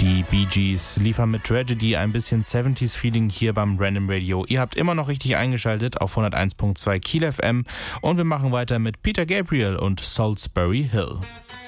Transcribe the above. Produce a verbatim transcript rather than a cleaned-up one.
Die Bee Gees liefern mit Tragedy ein bisschen siebziger-Feeling hier beim Random Radio. Ihr habt immer noch richtig eingeschaltet auf hunderteins Komma zwei Kiel F M und wir machen weiter mit Peter Gabriel und Salisbury Hill.